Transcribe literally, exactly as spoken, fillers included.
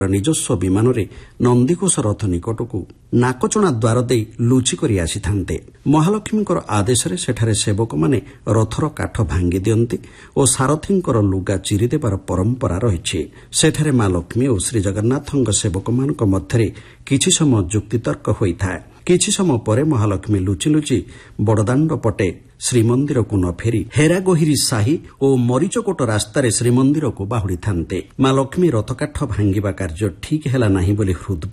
ନିଜସ୍ୱ ବିମାନରେ ନନ୍ଦିଘୋଷ ରଥ ନିକଟକୁ ନାକଚଣା ଦ୍ୱାର ଦେଇ ଲୁଚି କରି ଆସିଥାନ୍ତେ। ମହାଲକ୍ଷ୍ମୀଙ୍କର ଆଦେଶରେ ସେଠାରେ ସେବକମାନେ ରଥର କାଠ ଭାଙ୍ଗି ଦିଅନ୍ତି ଓ ସାରଥୀଙ୍କର ଲୁଗା ଚିରିଦେବାର ପରମ୍ପରା ରହିଛି। ସେଠାରେ ମା ଲକ୍ଷ୍ମୀ ଓ ଶ୍ରୀଜଗନ୍ନାଥଙ୍କ ସେବକମାନଙ୍କ ମଧ୍ୟରେ କିଛି ସମୟ ଯୁକ୍ତିତର୍କ ହୋଇଥାଏ। କିଛି ସମୟ ପରେ ମହାଲକ୍ଷ୍ମୀ ଲୁଚି ଲୁଚି ବଡ଼ଦାଣ୍ଡ ପଟେ ଶ୍ରୀମନ୍ଦିରକୁ ନ ଫେରି ହେରାଗୋହିରୀ ସାହି ଓ ମରିଚକୋଟ ରାସ୍ତାରେ ଶ୍ରୀମନ୍ଦିରକୁ ବାହୁଡ଼ିଥାନ୍ତେ। ମା ଲକ୍ଷ୍ମୀ ରଥକାଠ ଭାଙ୍ଗିବା କାର୍ଯ୍ୟ ଠିକ୍ ହେଲା ନାହିଁ ବୋଲି ହୃଦ୍